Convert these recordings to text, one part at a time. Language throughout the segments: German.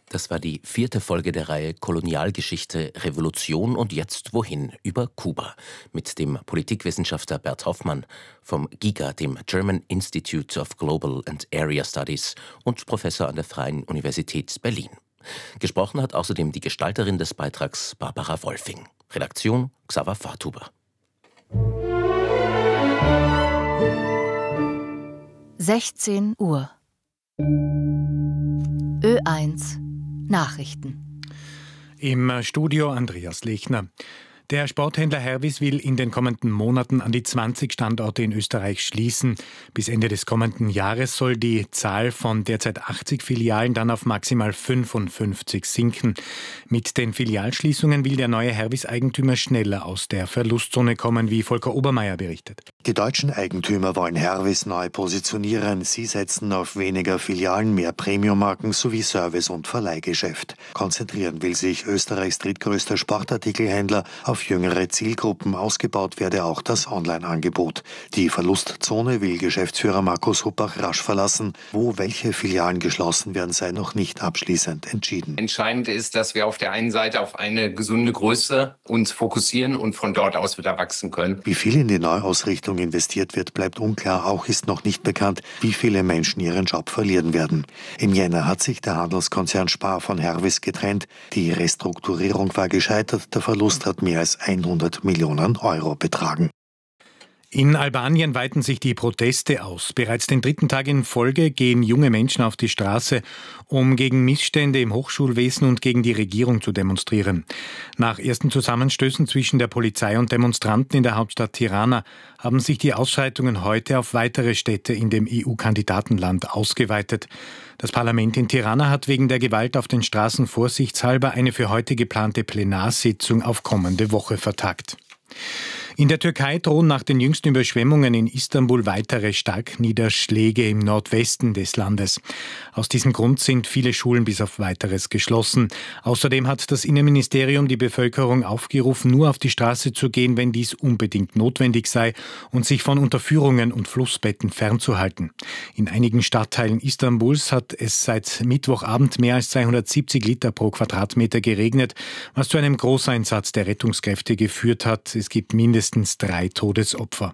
Das war die 4. Folge der Reihe Kolonialgeschichte, Revolution und jetzt wohin über Kuba mit dem Politikwissenschaftler Bert Hoffmann vom GIGA, dem German Institute of Global and Area Studies und Professor an der Freien Universität Berlin. Gesprochen hat außerdem die Gestalterin des Beitrags Barbara Wolfing. Redaktion Xaver Farthuber. 16 Uhr. Ö1 Nachrichten. Im Studio Andreas Lechner. Der Sporthändler Hervis will in den kommenden Monaten an die 20 Standorte in Österreich schließen. Bis Ende des kommenden Jahres soll die Zahl von derzeit 80 Filialen dann auf maximal 55 sinken. Mit den Filialschließungen will der neue Hervis-Eigentümer schneller aus der Verlustzone kommen, wie Volker Obermeier berichtet. Die deutschen Eigentümer wollen Hervis neu positionieren. Sie setzen auf weniger Filialen, mehr Premiummarken sowie Service- und Verleihgeschäft. Konzentrieren will sich Österreichs drittgrößter Sportartikelhändler auf jüngere Zielgruppen. Ausgebaut werde auch das Online-Angebot. Die Verlustzone will Geschäftsführer Markus Huppach rasch verlassen. Wo welche Filialen geschlossen werden, sei noch nicht abschließend entschieden. Entscheidend ist, dass wir auf der einen Seite auf eine gesunde Größe uns fokussieren und von dort aus wieder wachsen können. Wie viel in die Neuausrichtung investiert wird, bleibt unklar. Auch ist noch nicht bekannt, wie viele Menschen ihren Job verlieren werden. Im Jänner hat sich der Handelskonzern Spar von Hervis getrennt. Die Restrukturierung war gescheitert. Der Verlust hat mehr als 100 Millionen Euro betragen. In Albanien weiten sich die Proteste aus. Bereits den 3. Tag in Folge gehen junge Menschen auf die Straße, um gegen Missstände im Hochschulwesen und gegen die Regierung zu demonstrieren. Nach ersten Zusammenstößen zwischen der Polizei und Demonstranten in der Hauptstadt Tirana haben sich die Ausschreitungen heute auf weitere Städte in dem EU-Kandidatenland ausgeweitet. Das Parlament in Tirana hat wegen der Gewalt auf den Straßen vorsichtshalber eine für heute geplante Plenarsitzung auf kommende Woche vertagt. In der Türkei drohen nach den jüngsten Überschwemmungen in Istanbul weitere Starkniederschläge im Nordwesten des Landes. Aus diesem Grund sind viele Schulen bis auf Weiteres geschlossen. Außerdem hat das Innenministerium die Bevölkerung aufgerufen, nur auf die Straße zu gehen, wenn dies unbedingt notwendig sei und sich von Unterführungen und Flussbetten fernzuhalten. In einigen Stadtteilen Istanbuls hat es seit Mittwochabend mehr als 270 Liter pro Quadratmeter geregnet, was zu einem Großeinsatz der Rettungskräfte geführt hat. Es gibt mindestens 3 Todesopfer.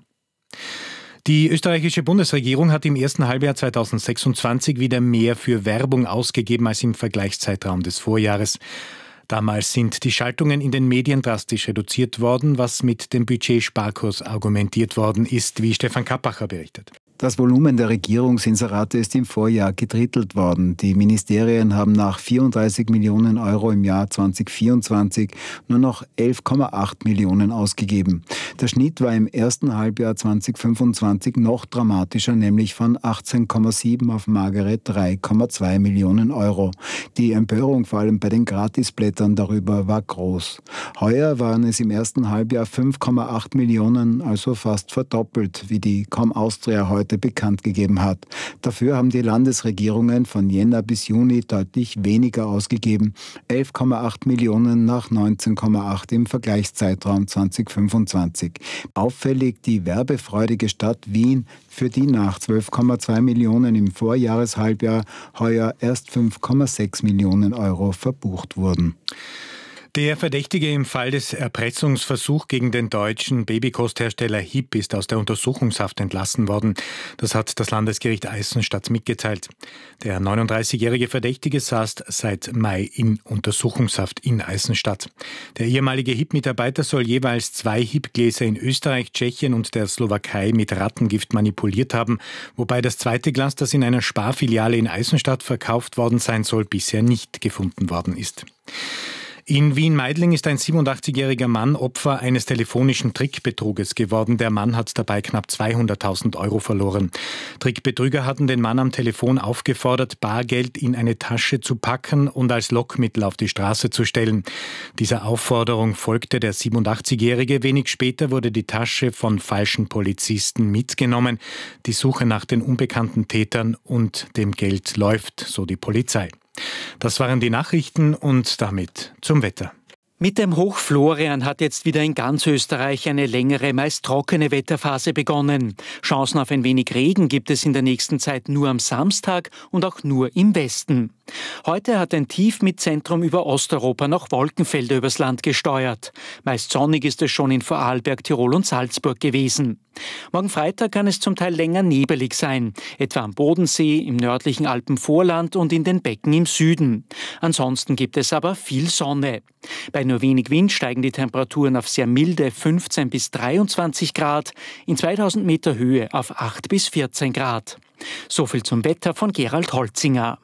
Die österreichische Bundesregierung hat im ersten Halbjahr 2026 wieder mehr für Werbung ausgegeben als im Vergleichszeitraum des Vorjahres. Damals sind die Schaltungen in den Medien drastisch reduziert worden, was mit dem Budgetsparkurs argumentiert worden ist, wie Stefan Kappacher berichtet. Das Volumen der Regierungsinserate ist im Vorjahr gedrittelt worden. Die Ministerien haben nach 34 Millionen Euro im Jahr 2024 nur noch 11,8 Millionen ausgegeben. Der Schnitt war im ersten Halbjahr 2025 noch dramatischer, nämlich von 18,7 auf magere 3,2 Millionen Euro. Die Empörung vor allem bei den Gratisblättern darüber war groß. Heuer waren es im ersten Halbjahr 5,8 Millionen, also fast verdoppelt, wie die Com Austria heute bekannt gegeben hat. Dafür haben die Landesregierungen von Jänner bis Juni deutlich weniger ausgegeben. 11,8 Millionen nach 19,8 im Vergleichszeitraum 2025. Auffällig die werbefreudige Stadt Wien, für die nach 12,2 Millionen im Vorjahreshalbjahr heuer erst 5,6 Millionen Euro verbucht wurden. Der Verdächtige im Fall des Erpressungsversuchs gegen den deutschen Babykosthersteller HIP ist aus der Untersuchungshaft entlassen worden. Das hat das Landesgericht Eisenstadt mitgeteilt. Der 39-jährige Verdächtige saß seit Mai in Untersuchungshaft in Eisenstadt. Der ehemalige HIP-Mitarbeiter soll jeweils 2 HIP-Gläser in Österreich, Tschechien und der Slowakei mit Rattengift manipuliert haben, wobei das zweite Glas, das in einer Sparfiliale in Eisenstadt verkauft worden sein soll, bisher nicht gefunden worden ist. In Wien-Meidling ist ein 87-jähriger Mann Opfer eines telefonischen Trickbetruges geworden. Der Mann hat dabei knapp 200.000 Euro verloren. Trickbetrüger hatten den Mann am Telefon aufgefordert, Bargeld in eine Tasche zu packen und als Lockmittel auf die Straße zu stellen. Dieser Aufforderung folgte der 87-jährige. Wenig später wurde die Tasche von falschen Polizisten mitgenommen. Die Suche nach den unbekannten Tätern und dem Geld läuft, so die Polizei. Das waren die Nachrichten und damit zum Wetter. Mit dem Hoch Florian hat jetzt wieder in ganz Österreich eine längere, meist trockene Wetterphase begonnen. Chancen auf ein wenig Regen gibt es in der nächsten Zeit nur am Samstag und auch nur im Westen. Heute hat ein Tief mit Zentrum über Osteuropa noch Wolkenfelder übers Land gesteuert. Meist sonnig ist es schon in Vorarlberg, Tirol und Salzburg gewesen. Morgen Freitag kann es zum Teil länger nebelig sein, etwa am Bodensee, im nördlichen Alpenvorland und in den Becken im Süden. Ansonsten gibt es aber viel Sonne. Bei nur wenig Wind steigen die Temperaturen auf sehr milde 15 bis 23 Grad, in 2000 Meter Höhe auf 8 bis 14 Grad. So viel zum Wetter von Gerald Holzinger.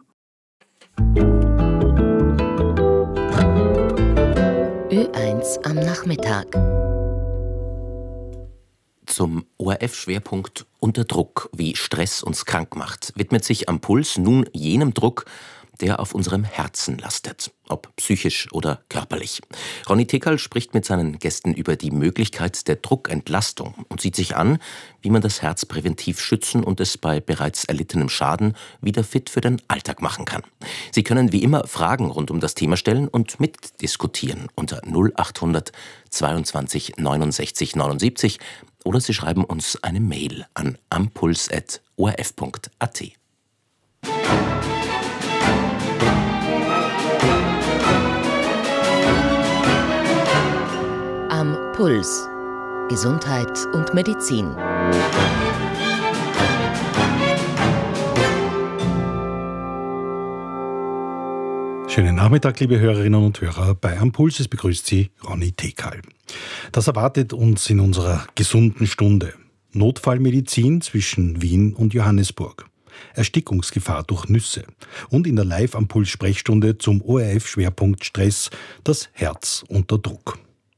Ö1 am Nachmittag. Zum ORF-Schwerpunkt Unter Druck, wie Stress uns krank macht, widmet sich am Puls nun jenem Druck, der auf unserem Herzen lastet, ob psychisch oder körperlich. Ronny Tekal spricht mit seinen Gästen über die Möglichkeit der Druckentlastung und sieht sich an, wie man das Herz präventiv schützen und es bei bereits erlittenem Schaden wieder fit für den Alltag machen kann. Sie können wie immer Fragen rund um das Thema stellen und mitdiskutieren unter 0800 22 69 79 oder Sie schreiben uns eine Mail an ampuls@orf.at. Am Puls. Gesundheit und Medizin. Schönen Nachmittag, liebe Hörerinnen und Hörer. Bei Am Puls, es begrüßt Sie Ronny Tekal. Das erwartet uns in unserer gesunden Stunde. Notfallmedizin zwischen Wien und Johannesburg. Erstickungsgefahr durch Nüsse. Und in der Live-Am-Puls-Sprechstunde zum ORF-Schwerpunkt Stress das Herz unter Druck.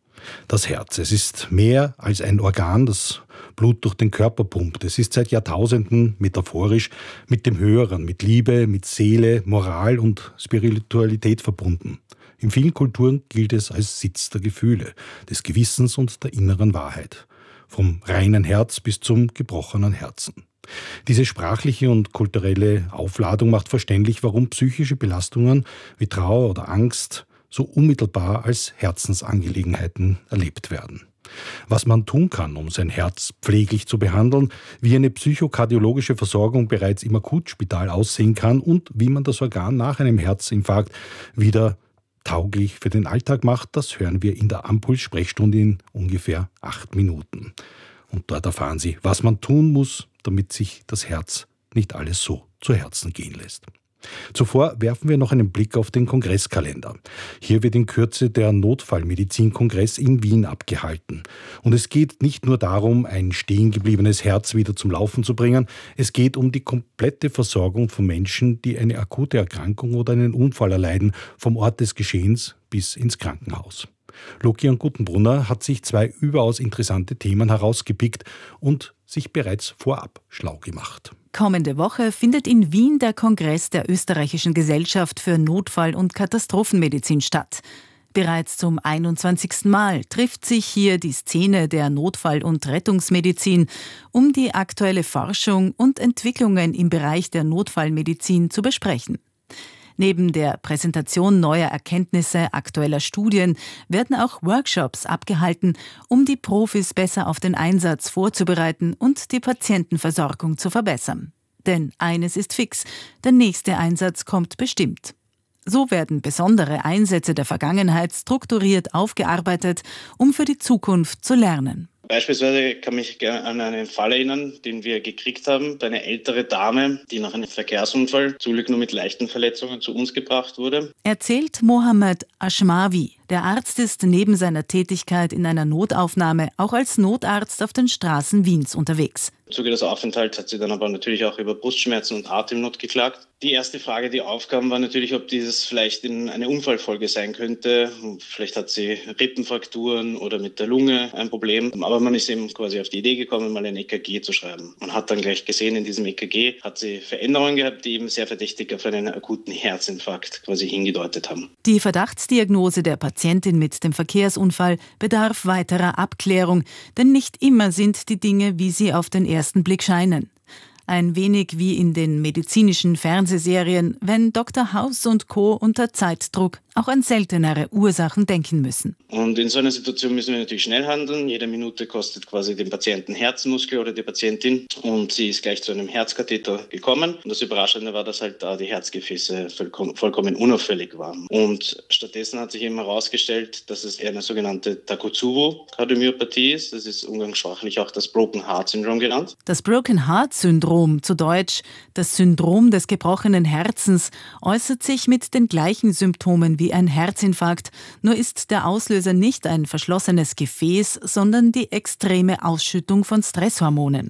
Das Herz, es ist mehr als ein Organ, das Blut durch den Körper pumpt. Es ist seit Jahrtausenden metaphorisch mit dem Höheren, mit Liebe, mit Seele, Moral und Spiritualität verbunden. In vielen Kulturen gilt es als Sitz der Gefühle, des Gewissens und der inneren Wahrheit. Vom reinen Herz bis zum gebrochenen Herzen. Diese sprachliche und kulturelle Aufladung macht verständlich, warum psychische Belastungen wie Trauer oder Angst so unmittelbar als Herzensangelegenheiten erlebt werden. Was man tun kann, um sein Herz pfleglich zu behandeln, wie eine psychokardiologische Versorgung bereits im Akutspital aussehen kann und wie man das Organ nach einem Herzinfarkt wieder tauglich für den Alltag macht, das hören wir in der Am-Puls-Sprechstunde in ungefähr 8 Minuten. Und dort erfahren Sie, was man tun muss, damit sich das Herz nicht alles so zu Herzen gehen lässt. Zuvor werfen wir noch einen Blick auf den Kongresskalender. Hier wird in Kürze der Notfallmedizin-Kongress in Wien abgehalten. Und es geht nicht nur darum, ein stehengebliebenes Herz wieder zum Laufen zu bringen, es geht um die komplette Versorgung von Menschen, die eine akute Erkrankung oder einen Unfall erleiden, vom Ort des Geschehens bis ins Krankenhaus. Lukian Guttenbrunner hat sich 2 überaus interessante Themen herausgepickt und sich bereits vorab schlau gemacht. Kommende Woche findet in Wien der Kongress der Österreichischen Gesellschaft für Notfall- und Katastrophenmedizin statt. Bereits zum 21. Mal trifft sich hier die Szene der Notfall- und Rettungsmedizin, um die aktuelle Forschung und Entwicklungen im Bereich der Notfallmedizin zu besprechen. Neben der Präsentation neuer Erkenntnisse, aktueller Studien werden auch Workshops abgehalten, um die Profis besser auf den Einsatz vorzubereiten und die Patientenversorgung zu verbessern. Denn eines ist fix, der nächste Einsatz kommt bestimmt. So werden besondere Einsätze der Vergangenheit strukturiert aufgearbeitet, um für die Zukunft zu lernen. Beispielsweise kann mich gerne an einen Fall erinnern, den wir gekriegt haben. Eine ältere Dame, die nach einem Verkehrsunfall, zum Glück nur mit leichten Verletzungen, zu uns gebracht wurde. Erzählt Mohammed Ashmawi. Der Arzt ist neben seiner Tätigkeit in einer Notaufnahme auch als Notarzt auf den Straßen Wiens unterwegs. Im Zuge des Aufenthalts hat sie dann aber natürlich auch über Brustschmerzen und Atemnot geklagt. Die erste Frage, die aufkam, war natürlich, ob dieses vielleicht eine Unfallfolge sein könnte. Vielleicht hat sie Rippenfrakturen oder mit der Lunge ein Problem. Aber man ist eben quasi auf die Idee gekommen, mal ein EKG zu schreiben. Man hat dann gleich gesehen, in diesem EKG hat sie Veränderungen gehabt, die eben sehr verdächtig auf einen akuten Herzinfarkt quasi hingedeutet haben. Die Verdachtsdiagnose der Patientin mit dem Verkehrsunfall bedarf weiterer Abklärung, denn nicht immer sind die Dinge, wie sie auf den ersten Blick scheinen. Ein wenig wie in den medizinischen Fernsehserien, wenn Dr. House und Co. unter Zeitdruck auch an seltenere Ursachen denken müssen. Und in so einer Situation müssen wir natürlich schnell handeln. Jede Minute kostet quasi den Patienten Herzmuskel oder die Patientin. Und sie ist gleich zu einem Herzkatheter gekommen. Und das Überraschende war, dass halt da die Herzgefäße vollkommen unauffällig waren. Und stattdessen hat sich eben herausgestellt, dass es eher eine sogenannte Takotsubo-Kardiomyopathie ist. Das ist umgangssprachlich auch das Broken Heart Syndrome genannt. Das Broken Heart Syndrom, zu Deutsch das Syndrom des gebrochenen Herzens, äußert sich mit den gleichen Symptomen wie ein Herzinfarkt, nur ist der Auslöser nicht ein verschlossenes Gefäß, sondern die extreme Ausschüttung von Stresshormonen.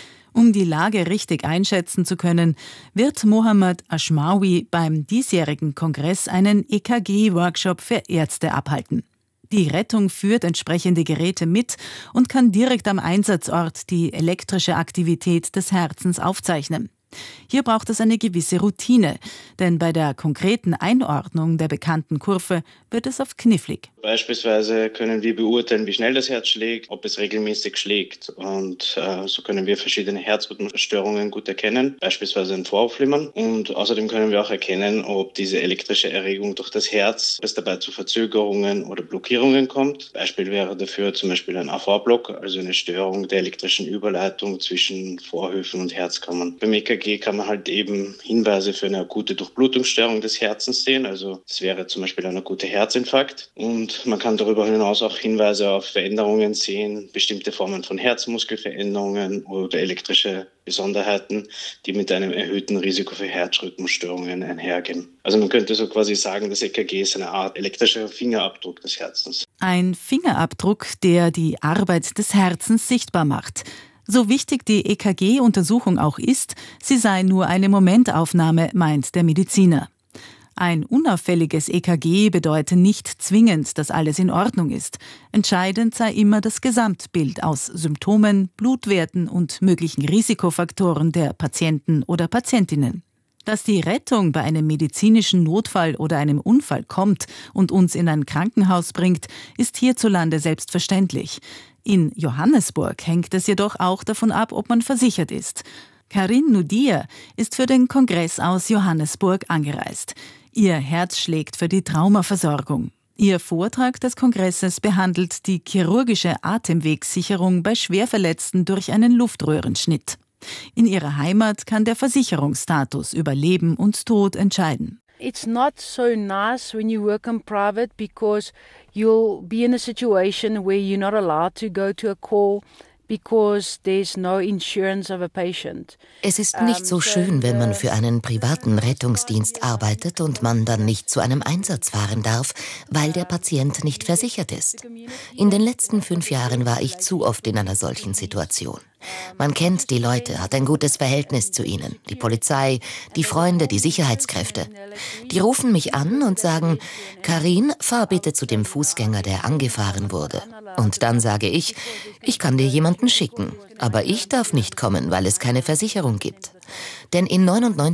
Um die Lage richtig einschätzen zu können, wird Mohammad Ashmawi beim diesjährigen Kongress einen EKG-Workshop für Ärzte abhalten. Die Rettung führt entsprechende Geräte mit und kann direkt am Einsatzort die elektrische Aktivität des Herzens aufzeichnen. Hier braucht es eine gewisse Routine, denn bei der konkreten Einordnung der bekannten Kurve wird es oft knifflig. Beispielsweise können wir beurteilen, wie schnell das Herz schlägt, ob es regelmäßig schlägt. Und so können wir verschiedene Herzrhythmusstörungen gut erkennen, beispielsweise ein Voraufflimmern. Und außerdem können wir auch erkennen, ob diese elektrische Erregung durch das Herz, ob es dabei zu Verzögerungen oder Blockierungen kommt. Beispiel wäre dafür zum Beispiel ein AV-Block, also eine Störung der elektrischen Überleitung zwischen Vorhöfen und Herzkammern. Beim EKG kann man halt eben Hinweise für eine akute Durchblutungsstörung des Herzens sehen. Also es wäre zum Beispiel ein akuter Herzinfarkt. Und man kann darüber hinaus auch Hinweise auf Veränderungen sehen, bestimmte Formen von Herzmuskelveränderungen oder elektrische Besonderheiten, die mit einem erhöhten Risiko für Herzrhythmusstörungen einhergehen. Also man könnte so quasi sagen, das EKG ist eine Art elektrischer Fingerabdruck des Herzens. Ein Fingerabdruck, der die Arbeit des Herzens sichtbar macht. So wichtig die EKG-Untersuchung auch ist, sie sei nur eine Momentaufnahme, meint der Mediziner. Ein unauffälliges EKG bedeutet nicht zwingend, dass alles in Ordnung ist. Entscheidend sei immer das Gesamtbild aus Symptomen, Blutwerten und möglichen Risikofaktoren der Patienten oder Patientinnen. Dass die Rettung bei einem medizinischen Notfall oder einem Unfall kommt und uns in ein Krankenhaus bringt, ist hierzulande selbstverständlich. In Johannesburg hängt es jedoch auch davon ab, ob man versichert ist. Karin Nudia ist für den Kongress aus Johannesburg angereist. Ihr Herz schlägt für die Traumaversorgung. Ihr Vortrag des Kongresses behandelt die chirurgische Atemwegssicherung bei Schwerverletzten durch einen Luftröhrenschnitt. In ihrer Heimat kann der Versicherungsstatus über Leben und Tod entscheiden. It's not so nice when you work in private because you'll be in a situation where you're not allowed to go to a call because there's no insurance of a patient. Es ist nicht so schön, wenn man für einen privaten Rettungsdienst arbeitet und man dann nicht zu einem Einsatz fahren darf, weil der Patient nicht versichert ist. In den letzten 5 Jahren war ich zu oft in einer solchen Situation. Man kennt die Leute, hat ein gutes Verhältnis zu ihnen. Die Polizei, die Freunde, die Sicherheitskräfte. Die rufen mich an und sagen, Karin, fahr bitte zu dem Fußgänger, der angefahren wurde. Und dann sage ich kann dir jemanden schicken. Aber ich darf nicht kommen, weil es keine Versicherung gibt. Denn in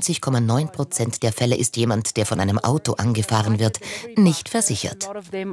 99,9% der Fälle ist jemand, der von einem Auto angefahren wird, nicht versichert.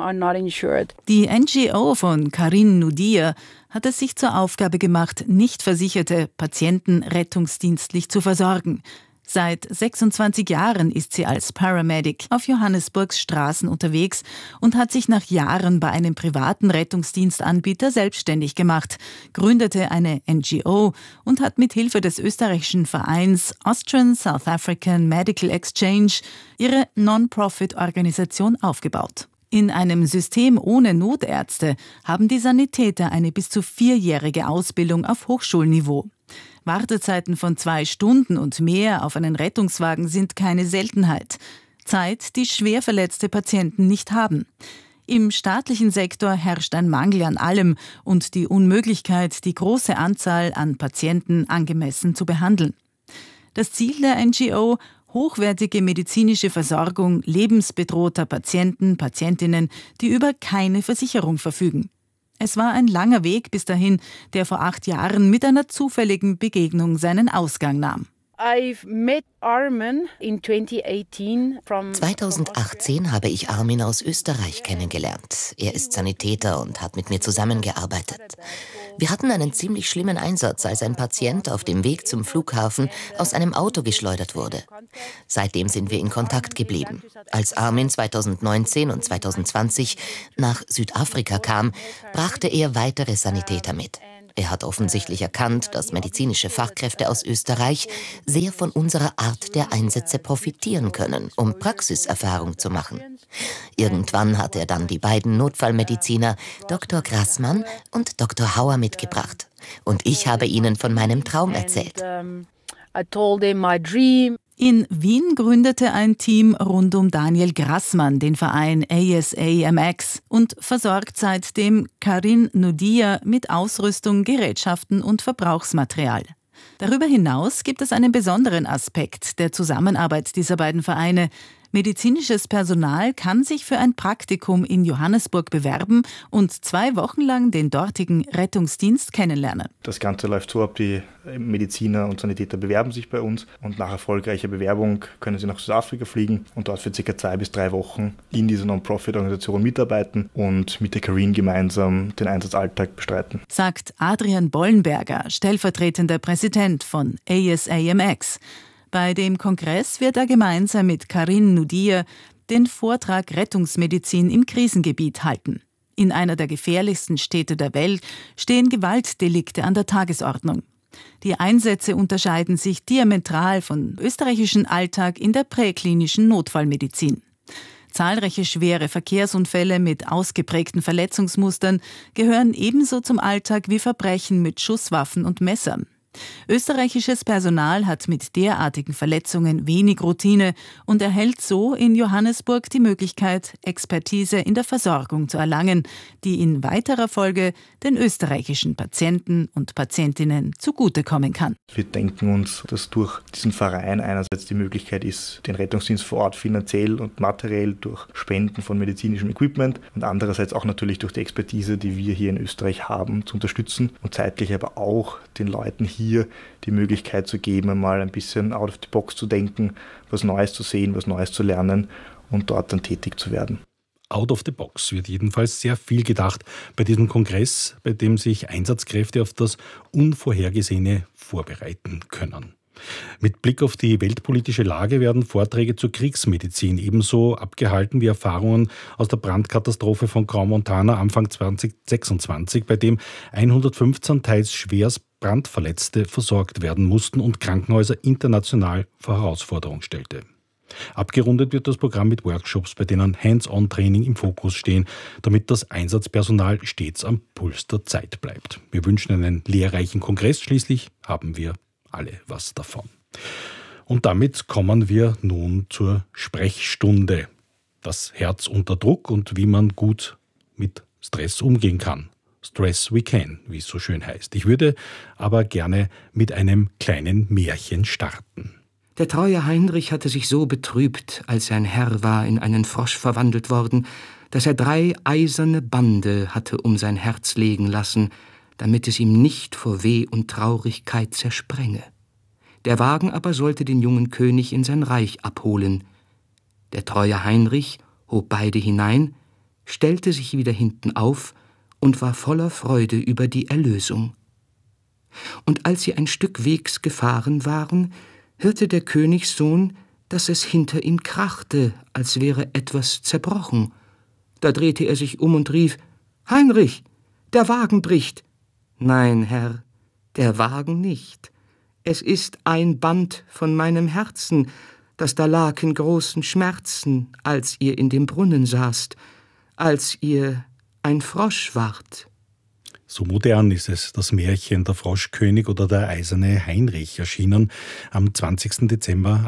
Die NGO von Karin Nudia hat es sich zur Aufgabe gemacht, nicht versicherte Patienten rettungsdienstlich zu versorgen. Seit 26 Jahren ist sie als Paramedic auf Johannesburgs Straßen unterwegs und hat sich nach Jahren bei einem privaten Rettungsdienstanbieter selbstständig gemacht, gründete eine NGO und hat mit Hilfe des österreichischen Vereins Austrian South African Medical Exchange ihre Non-Profit-Organisation aufgebaut. In einem System ohne Notärzte haben die Sanitäter eine bis zu 4-jährige Ausbildung auf Hochschulniveau. Wartezeiten von 2 Stunden und mehr auf einen Rettungswagen sind keine Seltenheit. Zeit, die schwer verletzte Patienten nicht haben. Im staatlichen Sektor herrscht ein Mangel an allem und die Unmöglichkeit, die große Anzahl an Patienten angemessen zu behandeln. Das Ziel der NGO: hochwertige medizinische Versorgung lebensbedrohter Patienten, Patientinnen, die über keine Versicherung verfügen. Es war ein langer Weg bis dahin, der vor 8 Jahren mit einer zufälligen Begegnung seinen Ausgang nahm. 2018 habe ich Armin aus Österreich kennengelernt. Er ist Sanitäter und hat mit mir zusammengearbeitet. Wir hatten einen ziemlich schlimmen Einsatz, als ein Patient auf dem Weg zum Flughafen aus einem Auto geschleudert wurde. Seitdem sind wir in Kontakt geblieben. Als Armin 2019 und 2020 nach Südafrika kam, brachte er weitere Sanitäter mit. Er hat offensichtlich erkannt, dass medizinische Fachkräfte aus Österreich sehr von unserer Art der Einsätze profitieren können, um Praxiserfahrung zu machen. Irgendwann hat er dann die beiden Notfallmediziner Dr. Grassmann und Dr. Hauer mitgebracht. Und ich habe ihnen von meinem Traum erzählt. In Wien gründete ein Team rund um Daniel Grassmann den Verein ASAMX und versorgt seitdem Karin Nudia mit Ausrüstung, Gerätschaften und Verbrauchsmaterial. Darüber hinaus gibt es einen besonderen Aspekt der Zusammenarbeit dieser beiden Vereine. Medizinisches Personal kann sich für ein Praktikum in Johannesburg bewerben und 2 Wochen lang den dortigen Rettungsdienst kennenlernen. Das Ganze läuft so ab, die Mediziner und Sanitäter bewerben sich bei uns und nach erfolgreicher Bewerbung können sie nach Südafrika fliegen und dort für ca. 2 bis 3 Wochen in dieser Non-Profit-Organisation mitarbeiten und mit der Karin gemeinsam den Einsatzalltag bestreiten. Sagt Adrian Bollenberger, stellvertretender Präsident von ASAMX. Bei dem Kongress wird er gemeinsam mit Karin Nudia den Vortrag Rettungsmedizin im Krisengebiet halten. In einer der gefährlichsten Städte der Welt stehen Gewaltdelikte an der Tagesordnung. Die Einsätze unterscheiden sich diametral vom österreichischen Alltag in der präklinischen Notfallmedizin. Zahlreiche schwere Verkehrsunfälle mit ausgeprägten Verletzungsmustern gehören ebenso zum Alltag wie Verbrechen mit Schusswaffen und Messern. Österreichisches Personal hat mit derartigen Verletzungen wenig Routine und erhält so in Johannesburg die Möglichkeit, Expertise in der Versorgung zu erlangen, die in weiterer Folge den österreichischen Patienten und Patientinnen zugutekommen kann. Wir denken uns, dass durch diesen Verein einerseits die Möglichkeit ist, den Rettungsdienst vor Ort finanziell und materiell durch Spenden von medizinischem Equipment und andererseits auch natürlich durch die Expertise, die wir hier in Österreich haben, zu unterstützen und zeitgleich aber auch den Leuten hier die Möglichkeit zu geben, mal ein bisschen out of the box zu denken, was Neues zu sehen, was Neues zu lernen und dort dann tätig zu werden. Out of the box wird jedenfalls sehr viel gedacht bei diesem Kongress, bei dem sich Einsatzkräfte auf das Unvorhergesehene vorbereiten können. Mit Blick auf die weltpolitische Lage werden Vorträge zur Kriegsmedizin ebenso abgehalten wie Erfahrungen aus der Brandkatastrophe von Grau-Montana Anfang 2026, bei dem 115 teils schwerst Brandverletzte versorgt werden mussten und Krankenhäuser international vor Herausforderung stellte. Abgerundet wird das Programm mit Workshops, bei denen Hands-on-Training im Fokus stehen, damit das Einsatzpersonal stets am Puls der Zeit bleibt. Wir wünschen einen lehrreichen Kongress, schließlich haben wir alle was davon. Und damit kommen wir nun zur Sprechstunde. Das Herz unter Druck und wie man gut mit Stress umgehen kann. Stress we can, wie es so schön heißt. Ich würde aber gerne mit einem kleinen Märchen starten. Der treue Heinrich hatte sich so betrübt, als sein Herr war in einen Frosch verwandelt worden, dass er 3 eiserne Bande hatte um sein Herz legen lassen, damit es ihm nicht vor Weh und Traurigkeit zersprenge. Der Wagen aber sollte den jungen König in sein Reich abholen. Der treue Heinrich hob beide hinein, stellte sich wieder hinten auf und war voller Freude über die Erlösung. Und als sie ein Stück Wegs gefahren waren, hörte der Königssohn, dass es hinter ihm krachte, als wäre etwas zerbrochen. Da drehte er sich um und rief: »Heinrich, der Wagen bricht!« »Nein, Herr, der Wagen nicht. Es ist ein Band von meinem Herzen, das da lag in großen Schmerzen, als ihr in dem Brunnen saßt, als ihr ein Frosch wart.« So modern ist es, das Märchen Der Froschkönig oder der eiserne Heinrich, erschienen am 20. Dezember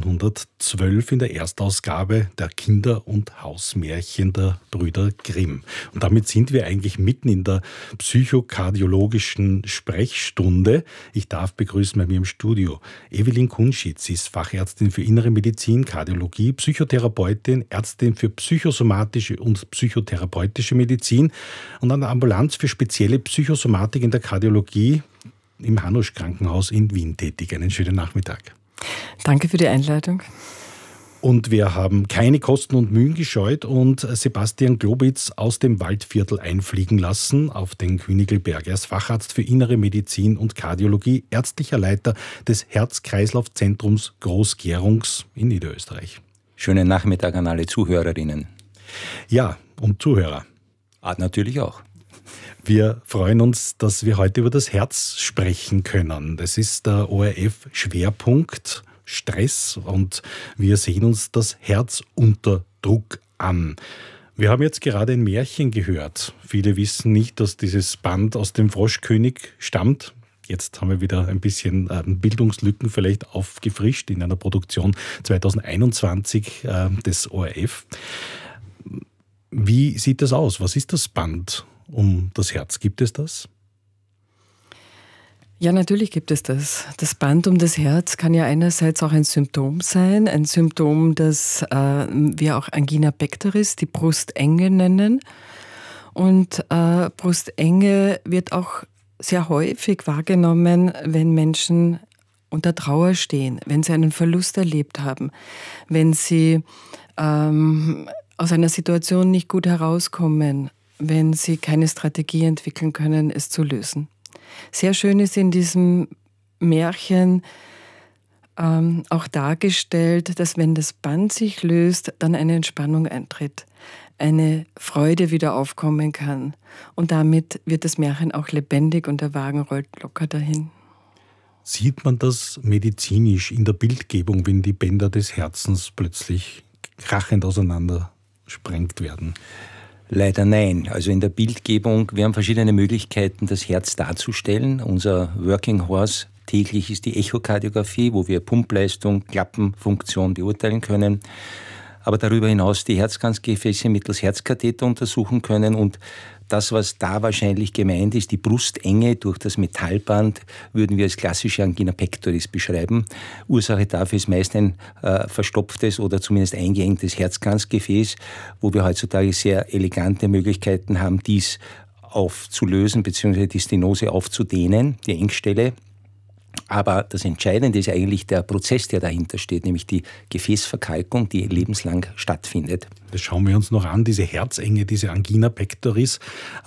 1812 in der Erstausgabe der Kinder- und Hausmärchen der Brüder Grimm. Und damit sind wir eigentlich mitten in der psychokardiologischen Sprechstunde. Ich darf begrüßen bei mir im Studio Evelyn Kunschitz. Sie ist Fachärztin für Innere Medizin, Kardiologie, Psychotherapeutin, Ärztin für psychosomatische und psychotherapeutische Medizin und an der Ambulanz für spezielle Psychosomatik in der Kardiologie im Hanusch-Krankenhaus in Wien tätig. Einen schönen Nachmittag. Danke für die Einleitung. Und wir haben keine Kosten und Mühen gescheut und Sebastian Globitz aus dem Waldviertel einfliegen lassen auf den Königlberg. Er ist Facharzt für Innere Medizin und Kardiologie, ärztlicher Leiter des Herz-Kreislauf-Zentrums Groß-Gerungs in Niederösterreich. Schönen Nachmittag an alle Zuhörerinnen. Ja, und Zuhörer. Natürlich auch. Wir freuen uns, dass wir heute über das Herz sprechen können. Das ist der ORF-Schwerpunkt Stress und wir sehen uns das Herz unter Druck an. Wir haben jetzt gerade ein Märchen gehört. Viele wissen nicht, dass dieses Band aus dem Froschkönig stammt. Jetzt haben wir wieder ein bisschen Bildungslücken vielleicht aufgefrischt in einer Produktion 2021 des ORF. Wie sieht das aus? Was ist das Band um das Herz? Gibt es das? Ja, natürlich gibt es das. Das Band um das Herz kann ja einerseits auch ein Symptom sein, ein Symptom, das wir auch Angina pectoris, die Brustenge nennen. Und Brustenge wird auch sehr häufig wahrgenommen, wenn Menschen unter Trauer stehen, wenn sie einen Verlust erlebt haben, wenn sie aus einer Situation nicht gut herauskommen, wenn sie keine Strategie entwickeln können, es zu lösen. Sehr schön ist in diesem Märchen auch dargestellt, dass wenn das Band sich löst, dann eine Entspannung eintritt, eine Freude wieder aufkommen kann. Und damit wird das Märchen auch lebendig und der Wagen rollt locker dahin. Sieht man das medizinisch in der Bildgebung, wenn die Bänder des Herzens plötzlich krachend auseinandersprengt werden? Leider nein. Also in der Bildgebung, wir haben verschiedene Möglichkeiten, das Herz darzustellen. Unser Working Horse täglich ist die Echokardiographie, wo wir Pumpleistung, Klappenfunktion beurteilen können. Aber darüber hinaus die Herzkranzgefäße mittels Herzkatheter untersuchen können und das, was da wahrscheinlich gemeint ist, die Brustenge durch das Metallband, würden wir als klassische Angina pectoris beschreiben. Ursache dafür ist meist ein verstopftes oder zumindest eingeengtes Herzkranzgefäß, wo wir heutzutage sehr elegante Möglichkeiten haben, dies aufzulösen bzw. die Stenose aufzudehnen, die Engstelle. Aber das Entscheidende ist eigentlich der Prozess, der dahinter steht, nämlich die Gefäßverkalkung, die lebenslang stattfindet. Das schauen wir uns noch an. Diese Herzenge, diese Angina pectoris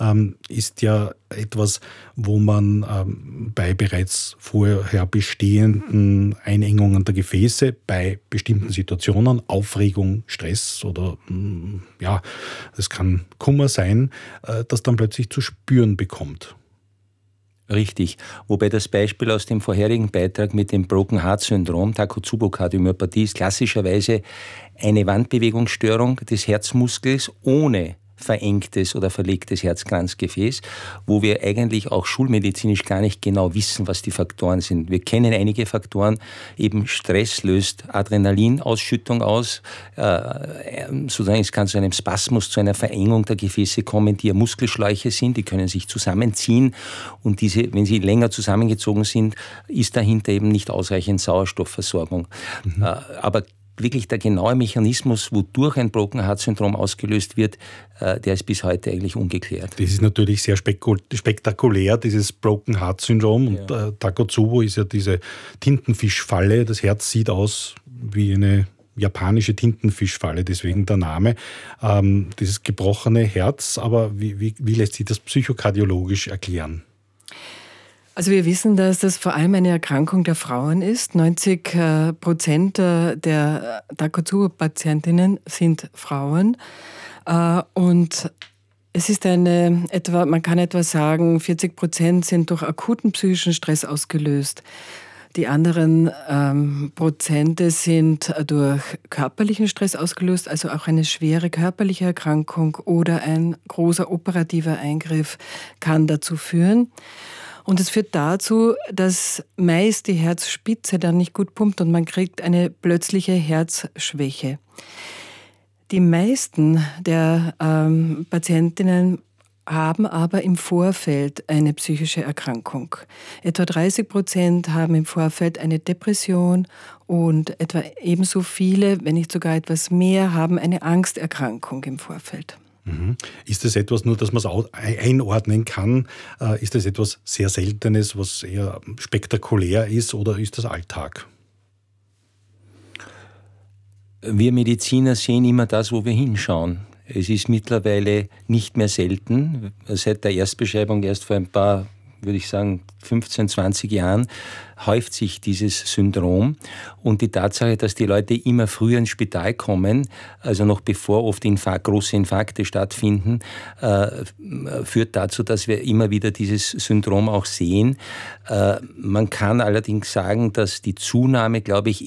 ist ja etwas, wo man bei bereits vorher bestehenden Einengungen der Gefäße bei bestimmten Situationen, Aufregung, Stress oder ja, es kann Kummer sein, das dann plötzlich zu spüren bekommt. Richtig. Wobei das Beispiel aus dem vorherigen Beitrag mit dem Broken Heart Syndrom, Takotsubo-Kardiomyopathie, ist klassischerweise eine Wandbewegungsstörung des Herzmuskels ohne verengtes oder verlegtes Herzkranzgefäß, wo wir eigentlich auch schulmedizinisch gar nicht genau wissen, was die Faktoren sind. Wir kennen einige Faktoren, eben Stress löst Adrenalinausschüttung aus, sozusagen es kann zu einem Spasmus, zu einer Verengung der Gefäße kommen, die ja Muskelschläuche sind, die können sich zusammenziehen und diese, wenn sie länger zusammengezogen sind, ist dahinter eben nicht ausreichend Sauerstoffversorgung. Aber wirklich der genaue Mechanismus, wodurch ein Broken Heart Syndrom ausgelöst wird, der ist bis heute eigentlich ungeklärt. Das ist natürlich sehr spektakulär, dieses Broken Heart Syndrom. Ja. Und Takotsubo ist ja diese Tintenfischfalle. Das Herz sieht aus wie eine japanische Tintenfischfalle, deswegen der Name. Dieses gebrochene Herz, aber wie lässt sich das psychokardiologisch erklären? Also wir wissen, dass das vor allem eine Erkrankung der Frauen ist. 90% der Takotsubo-Patientinnen sind Frauen. Und es ist man kann etwa sagen, 40% sind durch akuten psychischen Stress ausgelöst. Die anderen Prozente sind durch körperlichen Stress ausgelöst, also auch eine schwere körperliche Erkrankung oder ein großer operativer Eingriff kann dazu führen. Und es führt dazu, dass meist die Herzspitze dann nicht gut pumpt und man kriegt eine plötzliche Herzschwäche. Die meisten der Patientinnen haben aber im Vorfeld eine psychische Erkrankung. Etwa 30% haben im Vorfeld eine Depression und etwa ebenso viele, wenn nicht sogar etwas mehr, haben eine Angsterkrankung im Vorfeld. Ist das etwas, nur dass man es einordnen kann, ist das etwas sehr Seltenes, was eher spektakulär ist, oder ist das Alltag? Wir Mediziner sehen immer das, wo wir hinschauen. Es ist mittlerweile nicht mehr selten, seit der Erstbeschreibung erst vor ein paar, würde ich sagen, 15, 20 Jahren, häuft sich dieses Syndrom. Und die Tatsache, dass die Leute immer früher ins Spital kommen, also noch bevor oft große Infarkte stattfinden, führt dazu, dass wir immer wieder dieses Syndrom auch sehen. Man kann allerdings sagen, dass die Zunahme, glaube ich,